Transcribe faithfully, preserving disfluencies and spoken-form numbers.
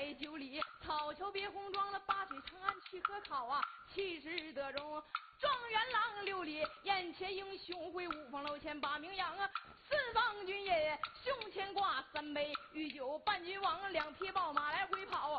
在酒里，草桥别红妆了，八岁长安去可考啊，气势得中。状元郎刘礼，眼前迎雄会，五方楼前把名扬啊。四方军爷胸前挂三杯御酒，伴君王两匹宝马来回。